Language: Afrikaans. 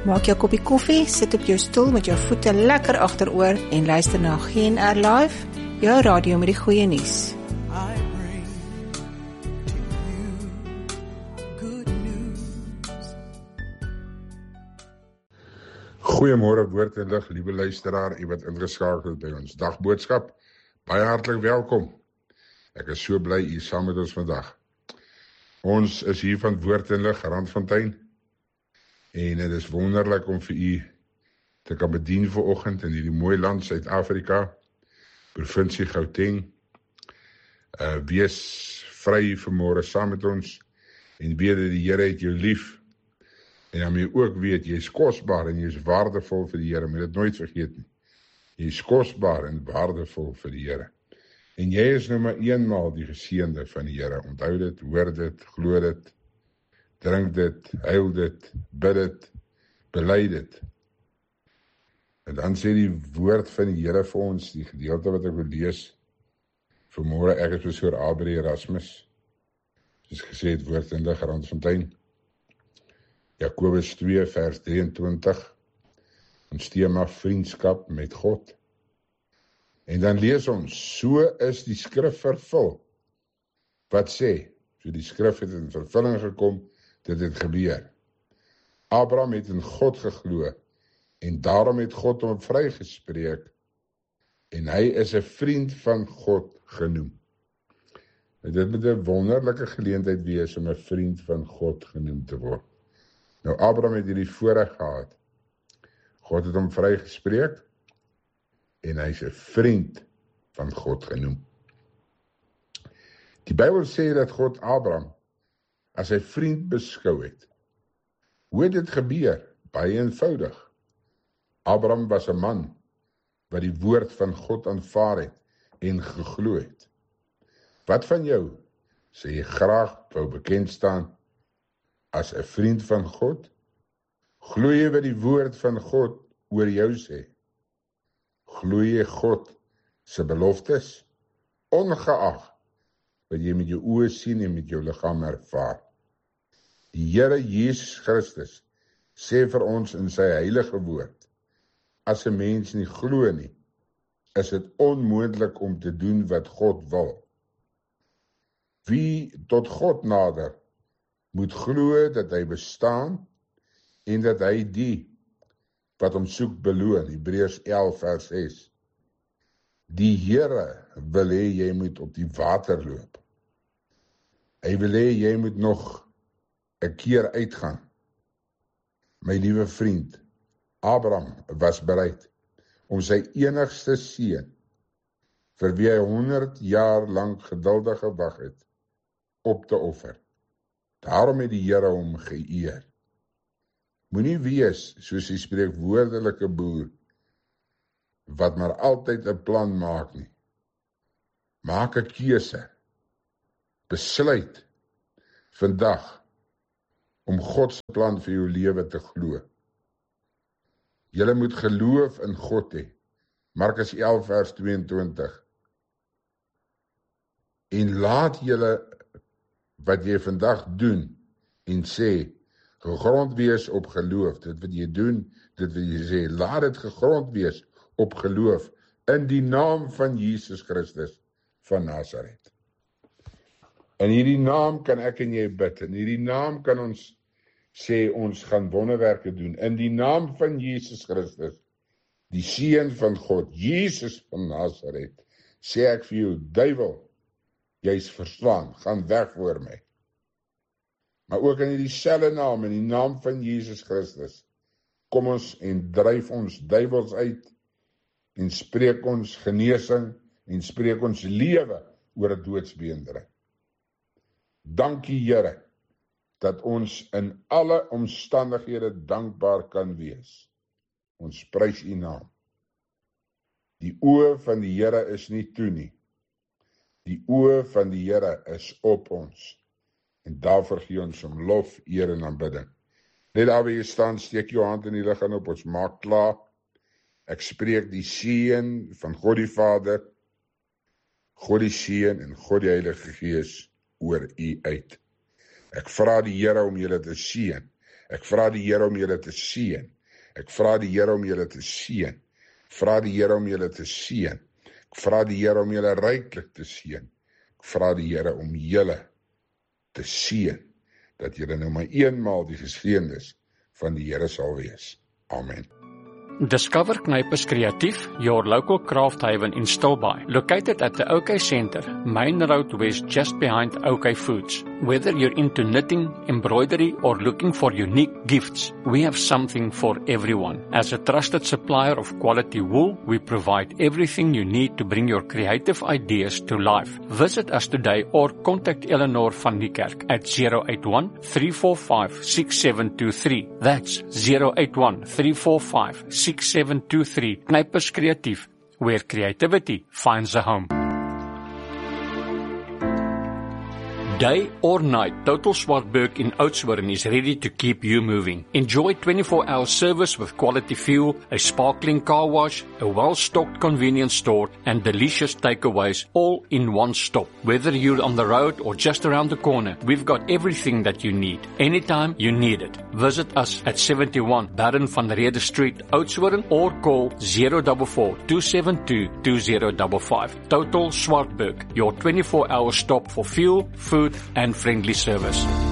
Maak jou koppie koffie, sit op jou stoel met jou voete lekker agteroor en luister na GNR Live, jou radio met die goeie nuus. Goeiemôre Woord en Lig, liewe luisteraar, u wat ingeskakel by ons dagboodskap. Baie hartlik welkom. Ek is so bly u saam met ons vandag. Ons is hier van Woord en Lig, Randfontein. En dit is wonderlik om vir u te kan bedien vanoggend in hierdie mooi land Suid-Afrika, provinsie Gauteng. Wees vry vanmôre saam met ons en weet dat die Here het jou lief. En dan moet jy ook weet, jy is kosbaar en jy is waardevol vir die Here, moet dit nooit vergeet nie. Jy is kosbaar en waardevol vir die Here. En jy is nou maar eenmaal die geseënde van die Here. Onthou dit, hoor dit, glo dit, drink dit, huil dit, bid dit, bely dit. En dan sê die woord van die Here vir ons, die gedeelte wat ek wil lees, vanmôre ek is oor Abri Erasmus, soos gesê het, Woord en Lig, Randfontein. Jakobus 2 vers 23, ons tema vriendskap met God. En dan lees ons, so is die skrif vervul, wat sê, so die skrif het in vervulling gekom, dit het gebeur. Abraham het in God geglo, en daarom het God hom vrygespreek, en hy is 'n vriend van God genoem. En dit moet 'n wonderlike geleentheid wees om 'n vriend van God genoem te word. Nou, Abraham het hierdie voorreg gehad. God het hom vrygespreek en hy is 'n vriend van God genoem. Die Bybel sê dat God Abraham as sy vriend beskou het. Hoe het dit gebeur? Baie eenvoudig. Abraham was 'n man wat die woord van God aanvaar het en geglo het. Wat van jou sê jy graag wou bekend staan as 'n vriend van God? Glo jy wat die woord van God oor jou sê? Glo jy God se beloftes, ongeag wat jy met jou oë sien en met jou liggaam ervaar? Die Here Jesus Christus sê vir ons in sy heilige woord, as 'n mens nie glo nie, is dit onmoontlik om te doen wat God wil. Wie tot God nader, moet glo dat hy bestaan en dat hy die wat hom soek beloon, Hebreërs 11 vers 6. Die Here wil hê jy moet op die water loop. Hy wil hê jy moet nog 'n keer uitgaan. My liewe vriend, Abraham was bereid om sy enigste seun, vir wie hy 100 jaar lank geduldig gewag het, op te offer. Daarom het die Here hom geëer. Moenie wees soos die spreekwoordelike boer, wat maar altyd 'n plan maak nie. Maak 'n keuse. Besluit vandag om God se plan vir jou lewe te glo. Julle moet geloof in God hê. Markus 11 vers 22. En laat julle wat jy vandag doen en sê, gegrond wees op geloof. Dit wat jy doen, dit wat jy sê, laat dit gegrond wees op geloof in die naam van Jesus Christus van Nasaret. In hierdie naam kan ek en jy bid. In hierdie naam kan ons sê ons gaan wonderwerke doen. In die naam van Jesus Christus, die seun van God, Jesus van Nasaret, sê ek vir jou, duiwel, jy's verslaan, gaan weg voor my. Maar ook in dieselfde naam, in die naam van Jesus Christus, kom ons en dryf ons duiwels uit en spreek ons genesing en spreek ons lewe oor 'n doodsbeendering. Dankie Here, dat ons in alle omstandighede dankbaar kan wees. Ons prys U naam. Die oë van die Here is nie toe nie. Die oë van die Here is op ons. En daarvoor gee ons hom lof, eer en aanbidding. Net daar waar jy staan, steek jou hand in die lug en op, ons maak klaar. Ek spreek die seën van God die Vader, God die Seun en God die Heilige Gees oor u uit. Ek vra die Here om julle te seën. Ek vra die Here om julle te seën. Ek vra die Here om julle te seën. Ek vra die Here om julle te seën. Ek vra die Here om julle ryklik te seën. Ek vra die Here om julle te seën, dat julle nou maar eenmaal die geseëndes van die Here sal wees. Amen. Discover Knipers Creatief, your local craft haven in Stilbaai, located at the OK Centre, Main Road West, just behind OK Foods. Whether you're into knitting, embroidery, or looking for unique gifts, we have something for everyone. As a trusted supplier of quality wool, we provide everything you need to bring your creative ideas to life. Visit us today or contact Eleanor van Niekerk at 081-345-6723. That's 081-345-6723. Knipers Creatief, where creativity finds a home. Day or night, Total Swartberg in Oudtshoorn is ready to keep you moving. Enjoy 24-hour service with quality fuel, a sparkling car wash, a well-stocked convenience store, and delicious takeaways all in one stop. Whether you're on the road or just around the corner, we've got everything that you need, anytime you need it. Visit us at 71 Baron van Rede Street, Oudtshoorn, or call 044-272-2055. Total Swartberg, your 24-hour stop for fuel, food, and friendly service.